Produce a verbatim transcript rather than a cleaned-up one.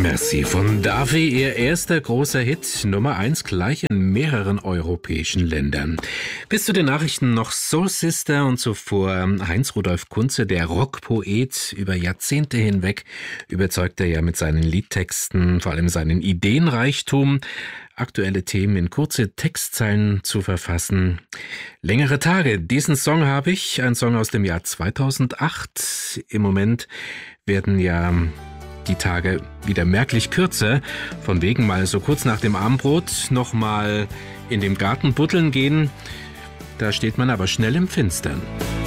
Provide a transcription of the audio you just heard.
Merci von Davi, ihr erster großer Hit, Nummer eins gleich in mehreren europäischen Ländern. Bis zu den Nachrichten noch Soul Sister und zuvor Heinz-Rudolf Kunze, der Rockpoet. Über Jahrzehnte hinweg überzeugt er ja mit seinen Liedtexten, vor allem seinen Ideenreichtum, aktuelle Themen in kurze Textzeilen zu verfassen. Längere Tage, diesen Song habe ich, ein Song aus dem Jahr zweitausendacht. Im Moment werden ja die Tage wieder merklich kürzer, von wegen mal so kurz nach dem Abendbrot noch mal in dem Garten buddeln gehen, da steht man aber schnell im Finstern.